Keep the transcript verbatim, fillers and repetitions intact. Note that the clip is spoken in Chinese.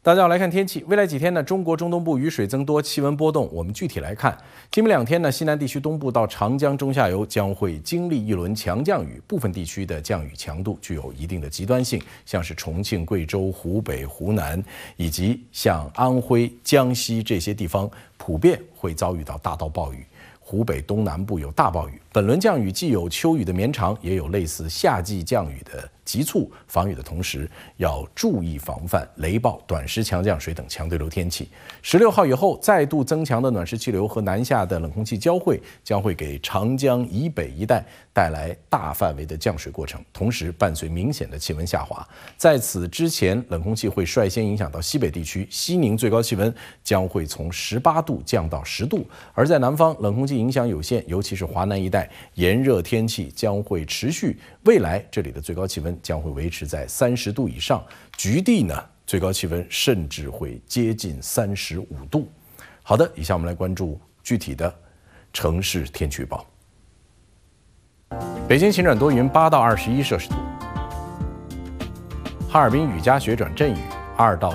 大家好，来看天气。未来几天呢，中国中东部雨水增多，气温波动。我们具体来看，今明两天呢，西南地区东部到长江中下游将会经历一轮强降雨，部分地区的降雨强度具有一定的极端性，像是重庆、贵州、湖北、湖南以及像安徽、江西这些地方，普遍会遭遇到大到暴雨。湖北东南部有大暴雨。本轮降雨既有秋雨的绵长，也有类似夏季降雨的急促。防雨的同时，要注意防范雷暴、短时强降水等强对流天气。十六号以后，再度增强的暖湿气流和南下的冷空气交汇，将会给长江以北一带带来大范围的降水过程，同时伴随明显的气温下滑。在此之前，冷空气会率先影响到西北地区，西宁最高气温将会从十八度降到十度，而在南方，冷空气影响有限，尤其是华南一带，炎热天气将会持续。未来这里的最高气温将会维持在三十度以上，局地呢最高气温甚至会接近三十五度。好的，以下我们来关注具体的城市天气预报。北京晴转多云，八到二十一摄氏度；哈尔滨雨夹雪转阵雨，二到